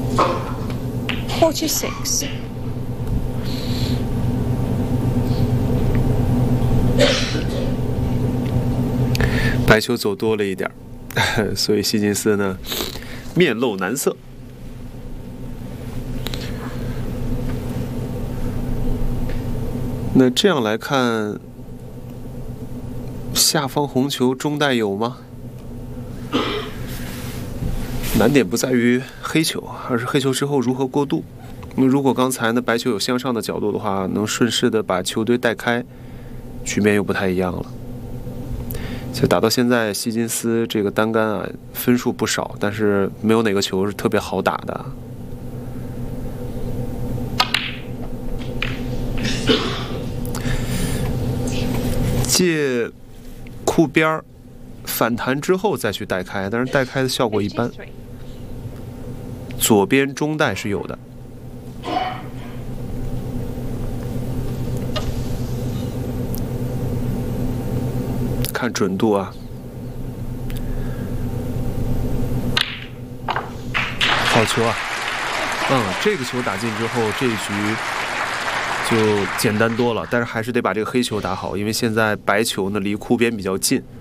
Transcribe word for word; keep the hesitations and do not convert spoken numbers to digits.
forty-six. 白球走多了一点，所以希金斯呢面露难色。那这样来看，下方红球中带有吗？难点不在于黑球，而是黑球之后如何过渡。那如果刚才呢白球有向上的角度的话，能顺势的把球队带开，局面又不太一样了。就打到现在，希金斯这个单杆啊分数不少，但是没有哪个球是特别好打的。借库边儿反弹之后再去带开，但是带开的效果一般。左边中带是有的。看准度啊，好球啊！嗯，这个球打进之后，这一局就简单多了，但是还是得把这个黑球打好，因为现在白球呢离库边比较近。